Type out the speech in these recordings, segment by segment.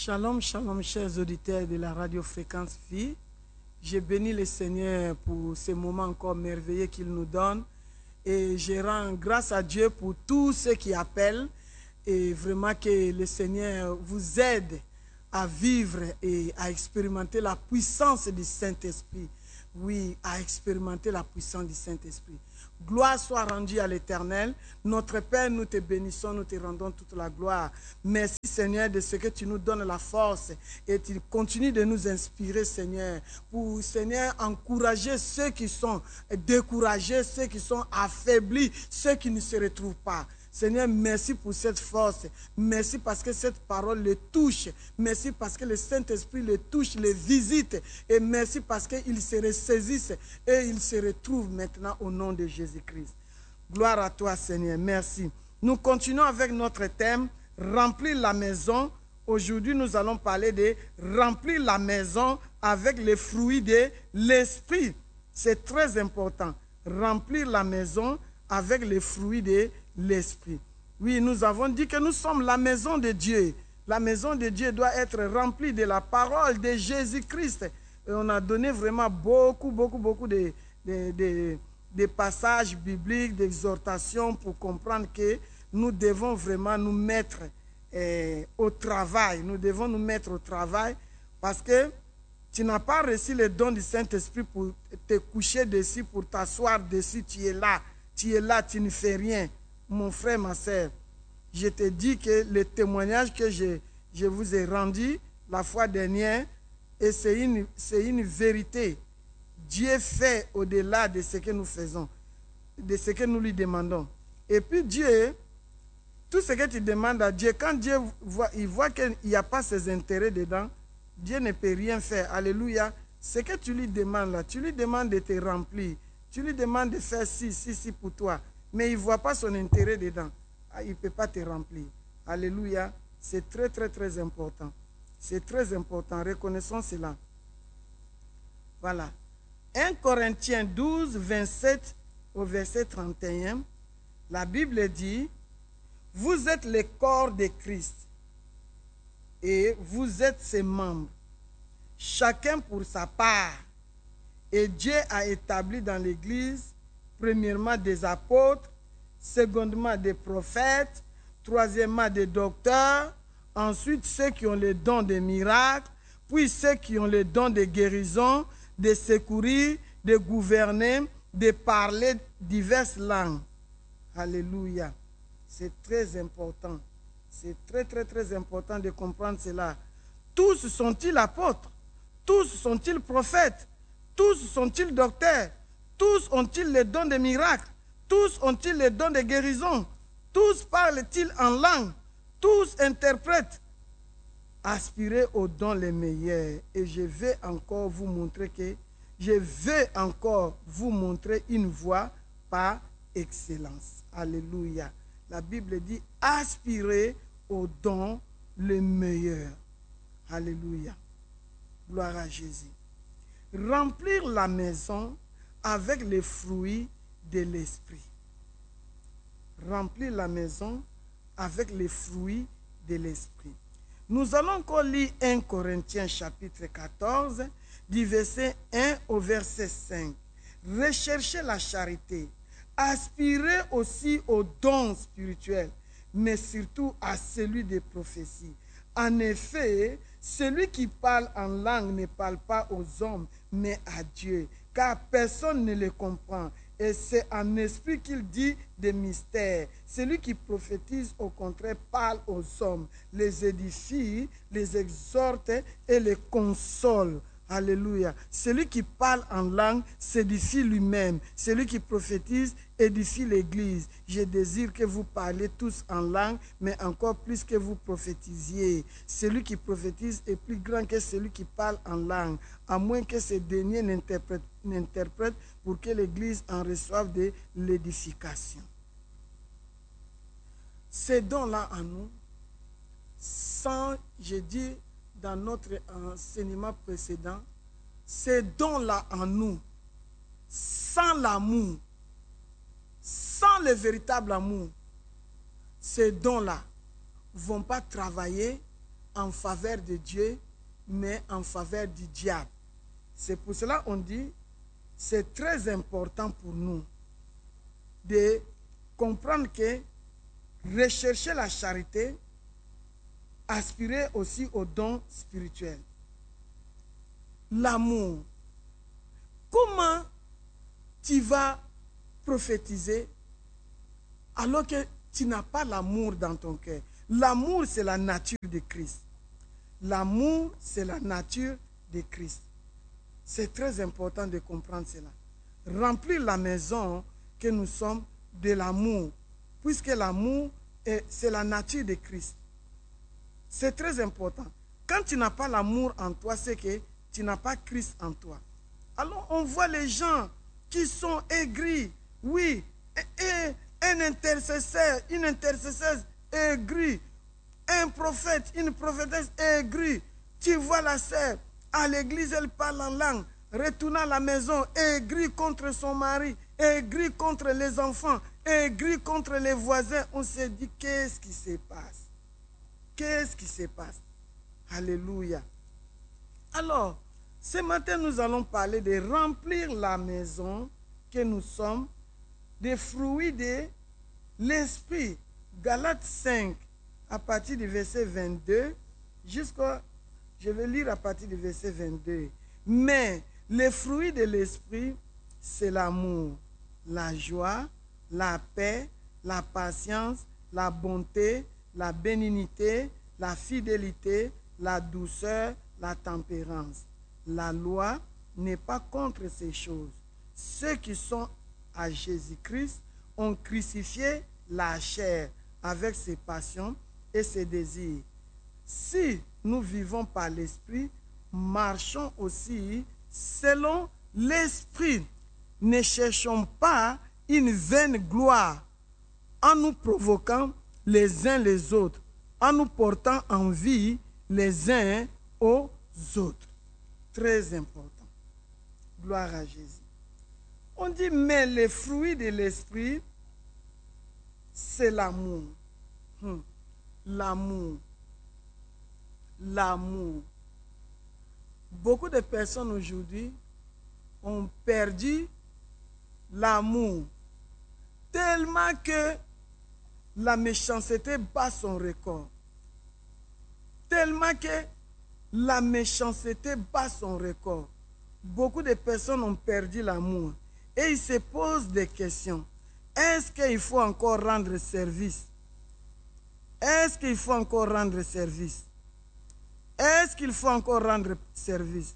Shalom, shalom, chers auditeurs de la radio Fréquence Vie. Je bénis le Seigneur pour ce moment encore merveilleux qu'il nous donne. Et je rends grâce à Dieu pour tous ceux qui appellent. Et vraiment que le Seigneur vous aide à vivre et à expérimenter la puissance du Saint-Esprit. Oui, à expérimenter la puissance du Saint-Esprit. Gloire soit rendue à l'Éternel. Notre Père, nous te bénissons, nous te rendons toute la gloire. Merci Seigneur de ce que tu nous donnes la force et tu continues de nous inspirer Seigneur. Pour Seigneur encourager ceux qui sont découragés, ceux qui sont affaiblis, ceux qui ne se retrouvent pas. Seigneur, merci pour cette force. Merci parce que cette parole les touche. Merci parce que le Saint-Esprit les touche, les visite. Et merci parce qu'ils se ressaisissent et ils se retrouvent maintenant au nom de Jésus-Christ. Gloire à toi, Seigneur. Merci. Nous continuons avec notre thème, remplir la maison. Aujourd'hui, nous allons parler de remplir la maison avec les fruits de l'Esprit. C'est très important. Remplir la maison avec les fruits de l'Esprit. Oui, nous avons dit que nous sommes la maison de Dieu. La maison de Dieu doit être remplie de la parole de Jésus-Christ. Et on a donné vraiment beaucoup de passages bibliques, d'exhortations pour comprendre que nous devons vraiment nous mettre au travail. Nous devons nous mettre au travail parce que tu n'as pas reçu le don du Saint-Esprit pour te coucher dessus, pour t'asseoir dessus. Tu es là, tu ne fais rien. Mon frère, ma soeur, je te dis que le témoignage que je vous ai rendu la fois dernière, et c'est une vérité. Dieu fait au-delà de ce que nous faisons, de ce que nous lui demandons. Et puis Dieu, tout ce que tu demandes à Dieu, quand Dieu voit qu'il n'y a pas ses intérêts dedans, Dieu ne peut rien faire. Alléluia. Ce que tu lui demandes là, tu lui demandes de te remplir. Tu lui demandes de faire ci pour toi. Mais il ne voit pas son intérêt dedans. Il ne peut pas te remplir. Alléluia. C'est très important. C'est très important. Reconnaissons cela. Voilà. 1 Corinthiens 12, 27 au verset 31. La Bible dit, « Vous êtes le corps de Christ et vous êtes ses membres, chacun pour sa part. Et Dieu a établi dans l'Église premièrement des apôtres, secondement des prophètes, troisièmement des docteurs, ensuite ceux qui ont le don des miracles, puis ceux qui ont le don de guérison, de secourir, de gouverner, de parler diverses langues. » Alléluia. C'est très important. C'est très important de comprendre cela. Tous sont-ils apôtres? Tous sont-ils prophètes? Tous sont-ils docteurs? Tous ont-ils le don des miracles? Tous ont-ils le don de guérison? Tous parlent-ils en langue? Tous interprètent? Aspirez aux dons les meilleurs. Et je vais encore vous montrer une voie par excellence. Alléluia. La Bible dit, aspirez aux dons les meilleurs. Alléluia. Gloire à Jésus. Remplir la maison avec les fruits de l'Esprit. Remplir la maison avec les fruits de l'Esprit. Nous allons encore lire 1 Corinthiens chapitre 14, du verset 1 au verset 5. Recherchez la charité. Aspirez aussi aux dons spirituels, mais surtout à celui des prophéties. En effet, celui qui parle en langue ne parle pas aux hommes, mais à Dieu, car personne ne le comprend. Et c'est en esprit qu'il dit des mystères. Celui qui prophétise, au contraire, parle aux hommes, les édifie, les exhorte et les console. Alléluia. Celui qui parle en langue s'édifie lui-même. Celui qui prophétise édifie l'Église. Je désire que vous parliez tous en langue, mais encore plus que vous prophétisiez. Celui qui prophétise est plus grand que celui qui parle en langue, à moins que ce dernier n'interprète pour que l'Église en reçoive de l'édification. Ces dons-là en nous, sans, je dis, dans notre enseignement précédent, ces dons-là en nous, sans l'amour, sans le véritable amour, ces dons-là ne vont pas travailler en faveur de Dieu, mais en faveur du diable. C'est pour cela qu'on dit, c'est très important pour nous de comprendre que rechercher la charité, aspirer aussi aux dons spirituels. L'amour. Comment tu vas prophétiser alors que tu n'as pas l'amour dans ton cœur? L'amour, c'est la nature de Christ. L'amour, c'est la nature de Christ. C'est très important de comprendre cela. Remplir la maison que nous sommes de l'amour, puisque l'amour, c'est la nature de Christ. C'est très important. Quand tu n'as pas l'amour en toi, c'est que tu n'as pas Christ en toi. Alors on voit les gens qui sont aigris. Oui, et un intercesseur, une intercesseuse aigrie, un prophète, une prophétesse aigrie. Tu vois la sœur, à l'église, elle parle en langue, retournant à la maison, aigrie contre son mari, aigrie contre les enfants, aigrie contre les voisins. On se dit, qu'est-ce qui se passe? Qu'est-ce qui se passe? Alléluia. Alors, ce matin, nous allons parler de remplir la maison que nous sommes des fruits de l'esprit. Galates 5, à partir du verset 22, jusqu'à, je vais lire à partir du verset 22. Mais les fruits de l'esprit, c'est l'amour, la joie, la paix, la patience, la bonté, la bénignité, la fidélité, la douceur, la tempérance. La loi n'est pas contre ces choses. Ceux qui sont à Jésus-Christ ont crucifié la chair avec ses passions et ses désirs. Si nous vivons par l'esprit, marchons aussi selon l'esprit. Ne cherchons pas une vaine gloire en nous provoquant les uns les autres, en nous portant envie les uns aux autres. Très important. Gloire à Jésus. On dit, mais les fruits de l'esprit, c'est l'amour. L'amour. L'amour. Beaucoup de personnes aujourd'hui ont perdu l'amour tellement que la méchanceté bat son record. Tellement que la méchanceté bat son record. Beaucoup de personnes ont perdu l'amour. Et ils se posent des questions. Est-ce qu'il faut encore rendre service? Est-ce qu'il faut encore rendre service? Est-ce qu'il faut encore rendre service?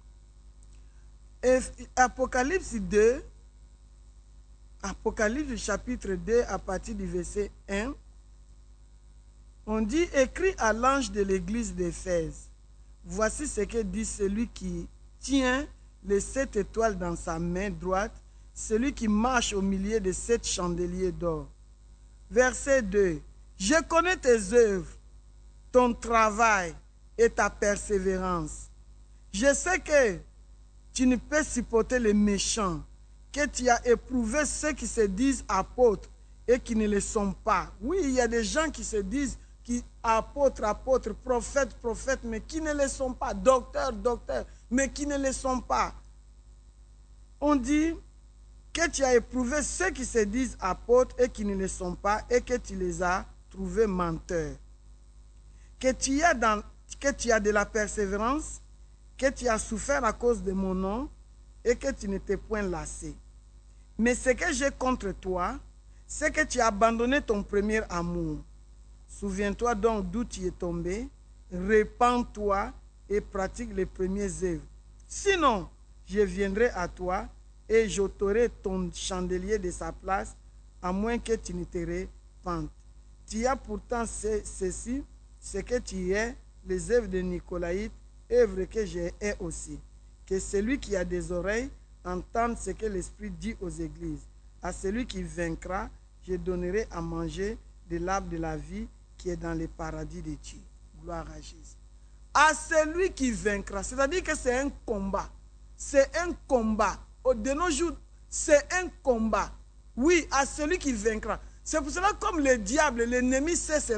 Et Apocalypse 2, Apocalypse chapitre 2 à partir du verset 1, on dit, écrit à l'ange de l'église d'Éphèse, voici ce que dit celui qui tient les 7 étoiles dans sa main droite, celui qui marche au milieu de 7 chandeliers d'or. Verset 2. Je connais tes œuvres, ton travail et ta persévérance. Je sais que tu ne peux supporter les méchants, que tu as éprouvé ceux qui se disent apôtres et qui ne le sont pas. Oui, il y a des gens qui se disent apôtres, apôtres, prophètes, prophètes, mais qui ne le sont pas. Docteurs, docteurs, mais qui ne le sont pas. On dit que tu as éprouvé ceux qui se disent apôtres et qui ne le sont pas, et que tu les as trouvés menteurs. Que tu as de la persévérance, que tu as souffert à cause de mon nom, et que tu ne t'es point lassé. Mais ce que j'ai contre toi, c'est que tu as abandonné ton premier amour. Souviens-toi donc d'où tu es tombé, répands-toi et pratique les premières œuvres. Sinon, je viendrai à toi et j'ôterai ton chandelier de sa place, à moins que tu ne te répandes. Tu as pourtant ceci, ce que tu es, les œuvres de Nicolaïte, œuvres que j'ai aussi. Que celui qui a des oreilles entende ce que l'Esprit dit aux églises. À celui qui vaincra, je donnerai à manger de l'arbre de la vie qui est dans le paradis de Dieu. Gloire à Jésus. À celui qui vaincra, c'est-à-dire que c'est un combat. C'est un combat. De nos jours, c'est un combat. Oui, à celui qui vaincra. C'est pour cela, comme le diable, l'ennemi sait cela,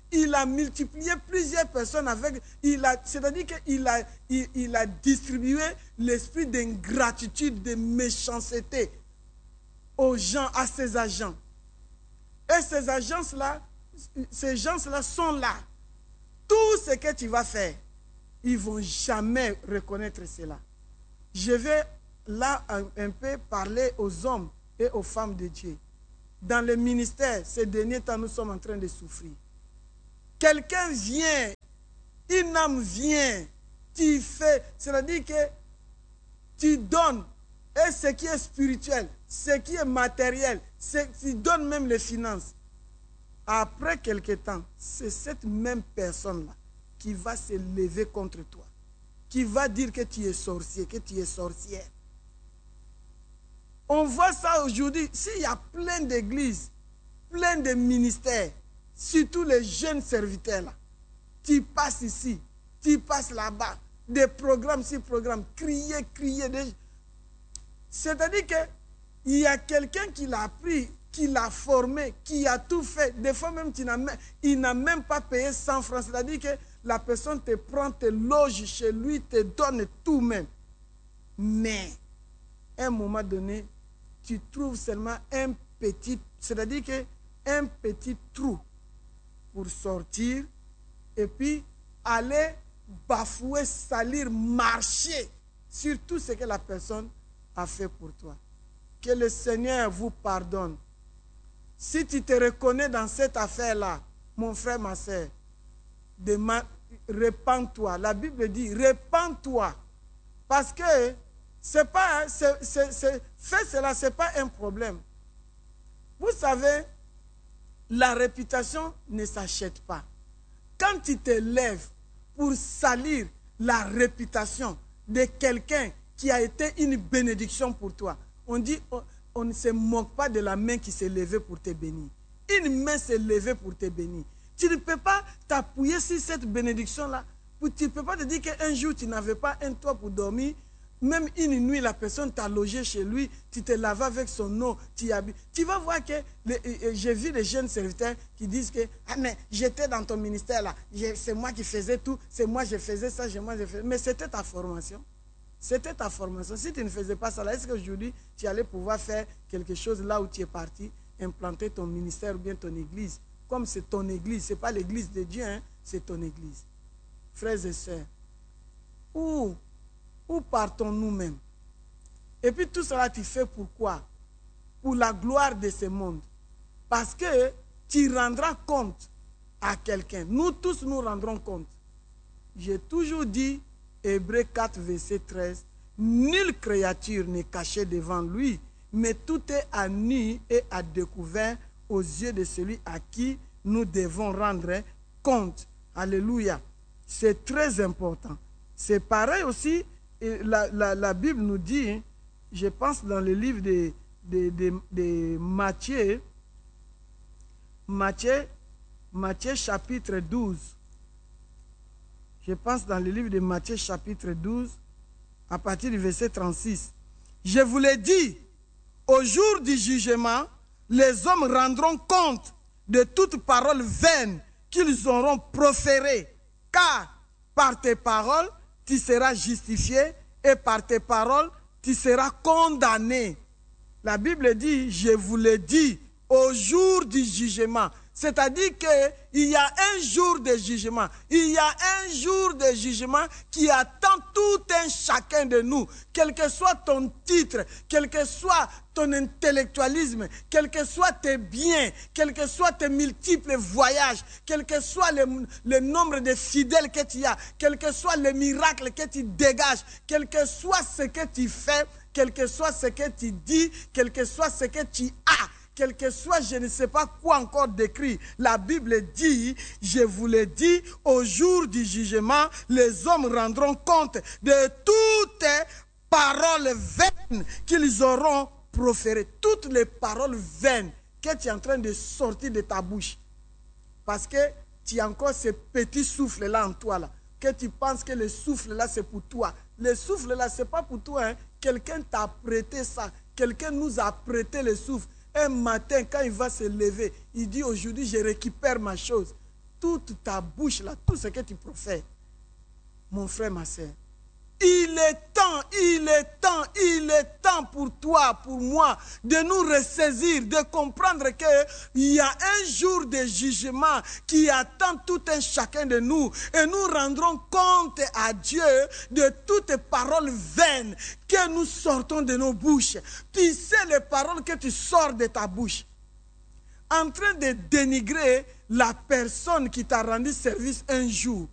il a multiplié plusieurs personnes avec, c'est-à-dire qu'il a distribué l'esprit d'ingratitude, de méchanceté aux gens, à ses agents. Et ces gens-là sont là. Tout ce que tu vas faire, ils ne vont jamais reconnaître cela. Je vais là un peu parler aux hommes et aux femmes de Dieu. Dans le ministère, ces derniers temps, nous sommes en train de souffrir. Quelqu'un vient, une âme vient, tu fais, c'est-à-dire que tu donnes, et ce qui est spirituel, ce qui est matériel, tu donnes même les finances. Après quelque temps, c'est cette même personne-là qui va se lever contre toi, qui va dire que tu es sorcier, que tu es sorcière. On voit ça aujourd'hui. S'il y a plein d'églises, plein de ministères, surtout les jeunes serviteurs là, tu passes ici, tu passes là-bas, des programmes sur programmes, crier. C'est-à-dire qu'il y a quelqu'un qui l'a appris, qui l'a formé, qui a tout fait. Des fois même, il n'a même pas payé 100 francs. C'est-à-dire que la personne te prend, te loge chez lui, te donne tout même. Mais, à un moment donné, tu trouves seulement un petit, c'est-à-dire qu'un petit trou pour sortir et puis aller bafouer, salir, marcher sur tout ce que la personne a fait pour toi. Que le Seigneur vous pardonne. Si tu te reconnais dans cette affaire-là, mon frère, ma soeur, répands-toi. La Bible dit, répands-toi. Parce que c'est pas, faire cela, ce n'est pas un problème. Vous savez, la réputation ne s'achète pas. Quand tu te lèves pour salir la réputation de quelqu'un qui a été une bénédiction pour toi, on dit, on ne se moque pas de la main qui s'est levée pour te bénir. Une main s'est levée pour te bénir. Tu ne peux pas t'appuyer sur cette bénédiction-là. Tu ne peux pas te dire qu'un jour, tu n'avais pas un toit pour dormir. Même une nuit, la personne t'a logé chez lui, tu te laves avec son eau, tu y habites. Tu vas voir que j'ai vu des jeunes serviteurs qui disent que ah mais j'étais dans ton ministère là, c'est moi qui faisais tout, c'est moi je faisais ça, mais c'était ta formation. C'était ta formation. Si tu ne faisais pas ça là, est-ce qu'aujourd'hui tu allais pouvoir faire quelque chose là où tu es parti, implanter ton ministère ou bien ton église? Comme c'est ton église, ce n'est pas l'église de Dieu, hein, c'est ton église. Frères et sœurs, où partons nous-mêmes? Et puis tout cela, tu fais pourquoi? Pour la gloire de ce monde. Parce que tu rendras compte à quelqu'un. Nous tous, nous rendrons compte. J'ai toujours dit, Hébreux 4, verset 13, nulle créature n'est cachée devant lui, mais tout est à nu et à découvert aux yeux de celui à qui nous devons rendre compte. Alléluia. C'est très important. C'est pareil aussi. Et la Bible nous dit, je pense dans le livre de Matthieu chapitre 12. Je pense dans le livre de Matthieu chapitre 12, à partir du verset 36. Je vous l'ai dit, au jour du jugement, les hommes rendront compte de toute parole vaine qu'ils auront proférée, car par tes paroles, tu seras justifié et par tes paroles, tu seras condamné. La Bible dit, je vous le dis, au jour du jugement. C'est-à-dire qu'il y a un jour de jugement. Il y a un jour de jugement qui attend tout un chacun de nous. Quel que soit ton titre, quel que soit ton intellectualisme, quel que soit tes biens, quel que soit tes multiples voyages, quel que soit le nombre de fidèles que tu as, quel que soit le miracle que tu dégages, quel que soit ce que tu fais, quel que soit ce que tu dis, quel que soit ce que tu as, quel que soit, je ne sais pas quoi encore décrire. La Bible dit, je vous l'ai dit, au jour du jugement, les hommes rendront compte de toutes paroles vaines qu'ils auront proférées. Toutes les paroles vaines que tu es en train de sortir de ta bouche. Parce que tu as encore ce petit souffle-là en toi, là, que tu penses que le souffle-là, c'est pour toi. Le souffle-là, ce n'est pas pour toi. Hein. Quelqu'un t'a prêté ça. Quelqu'un nous a prêté le souffle. Un matin, quand il va se lever, il dit aujourd'hui, je récupère ma chose. toute ta bouche, là, tout ce que tu profères. Mon frère, ma soeur, il est temps pour toi, pour moi, de nous ressaisir, de comprendre qu'il y a un jour de jugement qui attend tout un chacun de nous. Et nous rendrons compte à Dieu de toutes paroles vaines que nous sortons de nos bouches. Tu sais les paroles que tu sors de ta bouche, en train de dénigrer la personne qui t'a rendu service un jour.